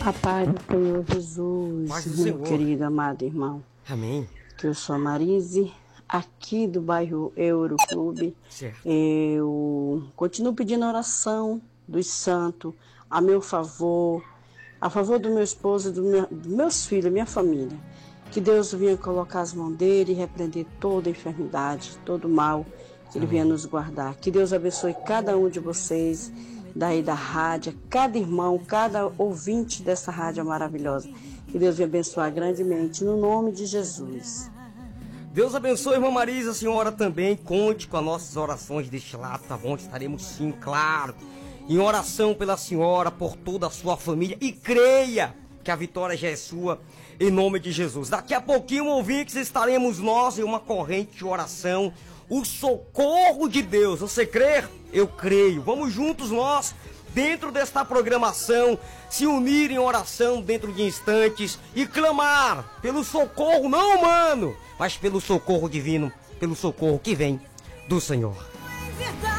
A paz do Senhor Jesus, Paz do meu Senhor. querido, amado irmão. Amém. Que eu sou a Marise, aqui do bairro Euroclube. Certo. Eu continuo pedindo oração dos santos a meu favor, a favor do meu esposo, dos meus filhos, minha família. Que Deus venha colocar as mãos dele e repreender toda enfermidade, todo mal, que ele venha nos guardar. Que Deus abençoe cada um de vocês, daí da rádio, cada irmão, cada ouvinte dessa rádio maravilhosa. Que Deus venha abençoar grandemente, no nome de Jesus. Deus abençoe, irmã Marisa, a senhora também. Conte com as nossas orações deste lado, tá bom? Estaremos sim, claro, em oração pela senhora, por toda a sua família. E creia que a vitória já é sua, em nome de Jesus. Daqui a pouquinho, ouvintes, estaremos nós em uma corrente de oração. O socorro de Deus. Você crê? Eu creio. Vamos juntos nós, dentro desta programação, se unir em oração dentro de instantes e clamar pelo socorro não humano, mas pelo socorro divino, pelo socorro que vem do Senhor.